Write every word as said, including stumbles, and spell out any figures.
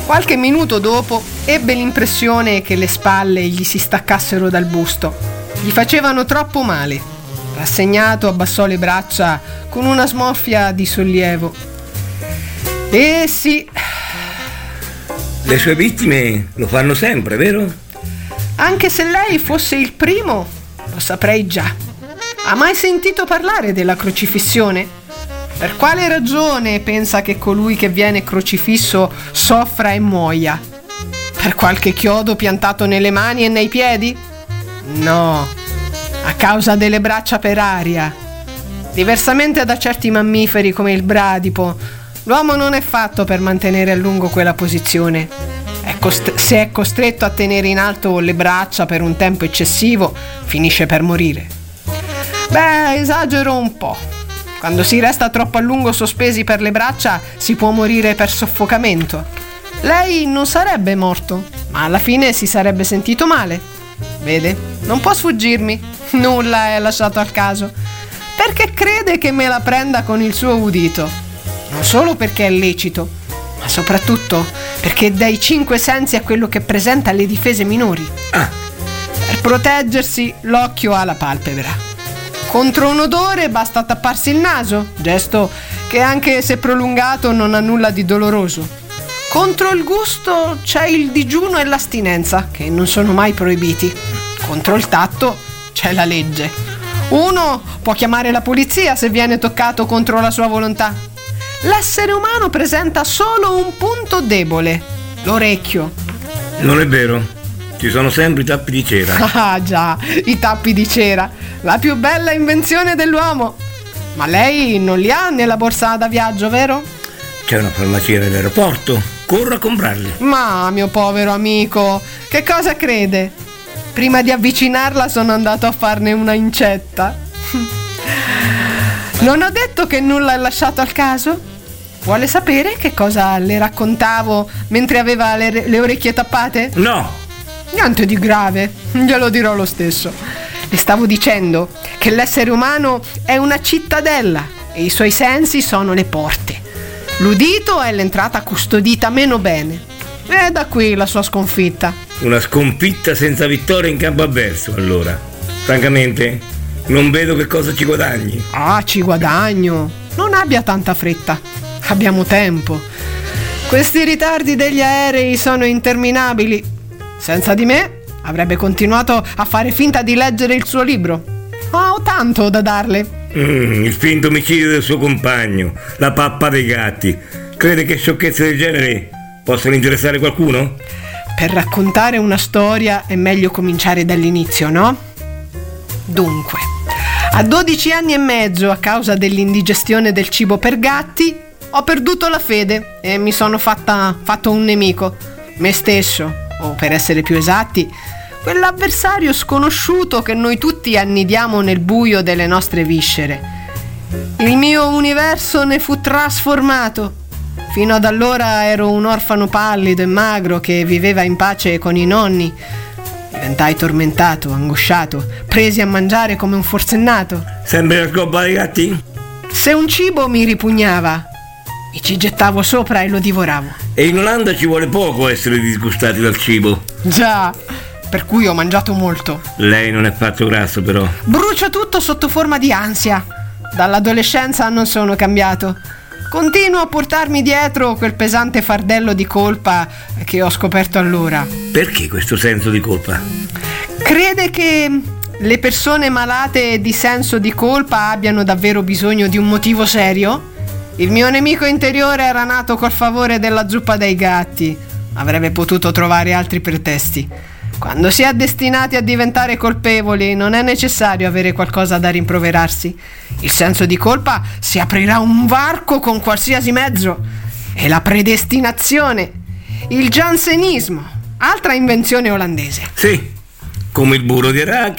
Qualche minuto dopo ebbe l'impressione che le spalle gli si staccassero dal busto. Gli facevano troppo male. Rassegnato abbassò le braccia con una smorfia di sollievo. Eh sì. Le sue vittime lo fanno sempre, vero? Anche se lei fosse il primo, lo saprei già. Ha mai sentito parlare della crocifissione? Per quale ragione pensa che colui che viene crocifisso soffra e muoia? Per qualche chiodo piantato nelle mani e nei piedi? No, a causa delle braccia per aria. Diversamente da certi mammiferi come il bradipo, l'uomo non è fatto per mantenere a lungo quella posizione. È cost- se è costretto a tenere in alto le braccia per un tempo eccessivo, finisce per morire. Beh, esagero un po'. Quando si resta troppo a lungo sospesi per le braccia, si può morire per soffocamento. Lei non sarebbe morto, ma alla fine si sarebbe sentito male. Vede, non può sfuggirmi. Nulla è lasciato al caso. Perché crede che me la prenda con il suo udito. Non solo perché è lecito, ma soprattutto perché dà i cinque sensi a quello che presenta le difese minori. Ah. Per proteggersi, l'occhio ha la palpebra. Contro un odore basta tapparsi il naso, gesto che anche se prolungato non ha nulla di doloroso. Contro il gusto c'è il digiuno e l'astinenza, che non sono mai proibiti. Contro il tatto c'è la legge. Uno può chiamare la polizia se viene toccato contro la sua volontà. L'essere umano presenta solo un punto debole, l'orecchio. Non è vero. Ci sono sempre i tappi di cera. Ah già, i tappi di cera, la più bella invenzione dell'uomo. Ma lei non li ha nella borsa da viaggio, vero? C'è una farmacia nell'aeroporto, corro a comprarli. Ma mio povero amico, che cosa crede? Prima di avvicinarla sono andato a farne una incetta. Non ho detto che nulla è lasciato al caso? Vuole sapere che cosa le raccontavo mentre aveva le, le orecchie tappate? No! Niente di grave, glielo dirò lo stesso. Le stavo dicendo che l'essere umano è una cittadella e i suoi sensi sono le porte. L'udito è l'entrata custodita meno bene. E da qui la sua sconfitta. Una sconfitta senza vittoria in campo avverso, allora. Francamente, non vedo che cosa ci guadagni. Ah, ci guadagno. Non abbia tanta fretta. Abbiamo tempo. Questi ritardi degli aerei sono interminabili. Senza di me avrebbe continuato a fare finta di leggere il suo libro. Oh, ho tanto da darle. Mm, il finto omicidio del suo compagno, la pappa dei gatti. Crede che sciocchezze del genere possano interessare qualcuno? Per raccontare una storia è meglio cominciare dall'inizio, no? Dunque, a dodici anni e mezzo, a causa dell'indigestione del cibo per gatti, ho perduto la fede e mi sono fatta, fatto un nemico, me stesso. O per essere più esatti, quell'avversario sconosciuto che noi tutti annidiamo nel buio delle nostre viscere. Il mio universo ne fu trasformato. Fino ad allora ero un orfano pallido e magro che viveva in pace con i nonni. Diventai tormentato, angosciato, presi a mangiare come un forsennato. Sembra la scopa dei gatti? Se un cibo mi ripugnava, mi ci gettavo sopra e lo divoravo. E in Olanda ci vuole poco essere disgustati dal cibo. Già, per cui ho mangiato molto. Lei non è fatto grasso, però. Brucia tutto sotto forma di ansia. Dall'adolescenza non sono cambiato. Continuo a portarmi dietro quel pesante fardello di colpa che ho scoperto allora. Perché questo senso di colpa? Crede che le persone malate di senso di colpa abbiano davvero bisogno di un motivo serio? Il mio nemico interiore era nato col favore della zuppa dei gatti. Avrebbe potuto trovare altri pretesti. Quando si è destinati a diventare colpevoli, non è necessario avere qualcosa da rimproverarsi. Il senso di colpa si aprirà un varco con qualsiasi mezzo. È la predestinazione. Il giansenismo, altra invenzione olandese. Sì, come il burro di arachidi.